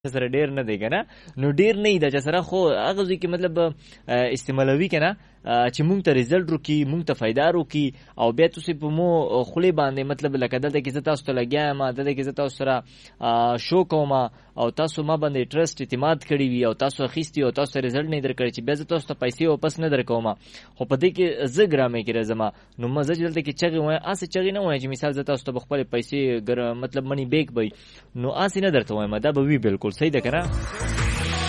سره ډیر نه دی کنه نو ډیر نه دی چې سره خو هغه ځکه مطلب استعمالوي کنه چې مونږ ته ریزلټ وکي مونږ ته فائدہ وکي او بیا تاسو په مو خولي باندې مطلب لکه دلته کې تاسو ته لګیا ما دلته کې تاسو سره شو کوم او تاسو ما باندې ټرست اعتماد کړی وي او تاسو اخیستی او تاسو ریزلټ نه درکړی چې بیا تاسو ته پیسې واپس نه درکوم خو په دې کې زه ګرامې کې راځم نو مزه دلته کې چغې وای اسه چغې نه وای چې مثال زه تاسو ته خپل پیسې مطلب منی بیک وای نو اسه نه درته وای ما دا به وی بالکل صحیح ده کنه